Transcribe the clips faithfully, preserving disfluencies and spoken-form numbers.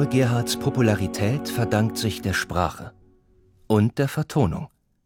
Paul Gerhardts Popularität verdankt sich der Sprache und der Vertonung.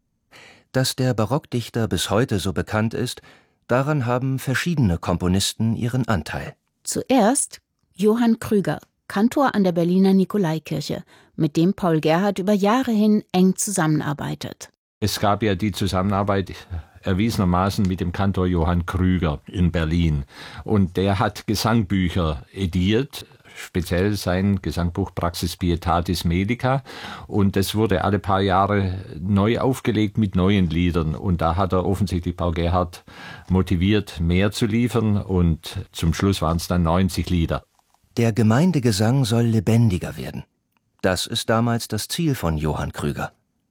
Dass der Barockdichter bis heute so bekannt ist, daran haben verschiedene Komponisten ihren Anteil. Zuerst Johann Krüger, Kantor an der Berliner Nikolaikirche, mit dem Paul Gerhardt über Jahre hin eng zusammenarbeitet. Es gab ja die Zusammenarbeit erwiesenermaßen mit dem Kantor Johann Krüger in Berlin. Und der hat Gesangbücher ediert, speziell sein Gesangbuch Praxis Pietatis Medica. Und das wurde alle paar Jahre neu aufgelegt mit neuen Liedern. Und da hat er offensichtlich Paul Gerhardt motiviert, mehr zu liefern. Und zum Schluss waren es dann neunzig Lieder. Der Gemeindegesang soll lebendiger werden. Das ist damals das Ziel von Johann Krüger.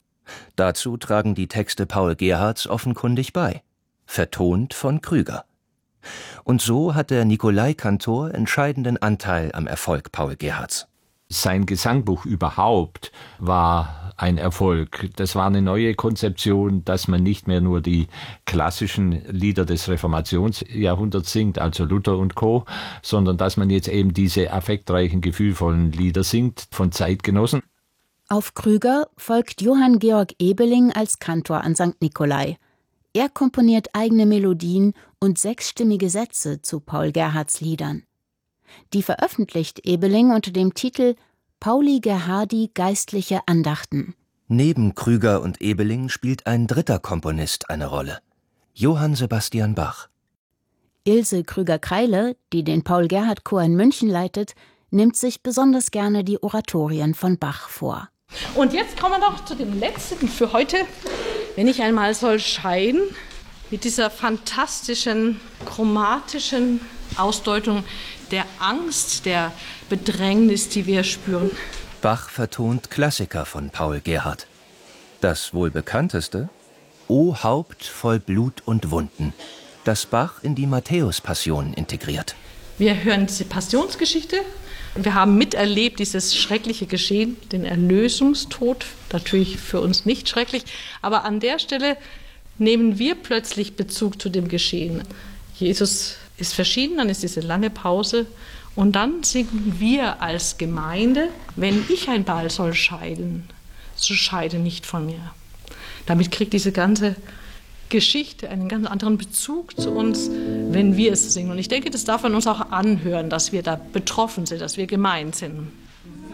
Dazu tragen die Texte Paul Gerhardts offenkundig bei, vertont von Krüger. Und so hat der Nikolaikantor entscheidenden Anteil am Erfolg Paul Gerhardts. Sein Gesangbuch überhaupt war ein Erfolg. Das war eine neue Konzeption, dass man nicht mehr nur die klassischen Lieder des Reformationsjahrhunderts singt, also Luther und Co., sondern dass man jetzt eben diese affektreichen, gefühlvollen Lieder singt von Zeitgenossen. Auf Krüger folgt Johann Georg Ebeling als Kantor an Sankt Nikolai. Er komponiert eigene Melodien und sechsstimmige Sätze zu Paul Gerhardts Liedern. Die veröffentlicht Ebeling unter dem Titel Pauli Gerhardi geistliche Andachten. Neben Krüger und Ebeling spielt ein dritter Komponist eine Rolle: Johann Sebastian Bach. Ilse Krüger-Kreile, die den Paul-Gerhardt-Chor in München leitet, nimmt sich besonders gerne die Oratorien von Bach vor. Und jetzt kommen wir noch zu dem letzten für heute. Wenn ich einmal soll scheiden, mit dieser fantastischen, chromatischen Ausdeutung der Angst, der Bedrängnis, die wir spüren. Bach vertont Klassiker von Paul Gerhardt. Das wohl bekannteste: O Haupt voll Blut und Wunden, das Bach in die Matthäus-Passion integriert. Wir hören diese Passionsgeschichte. Wir haben miterlebt dieses schreckliche Geschehen, den Erlösungstod, natürlich für uns nicht schrecklich, aber an der Stelle nehmen wir plötzlich Bezug zu dem Geschehen. Jesus ist verschieden, dann ist diese lange Pause und dann singen wir als Gemeinde: Wenn ich ein Beil soll scheiden, so scheide nicht von mir. Damit kriegt diese ganze Geschichte einen ganz anderen Bezug zu uns, wenn wir es singen. Und ich denke, das darf man uns auch anhören, dass wir da betroffen sind, dass wir gemeint sind.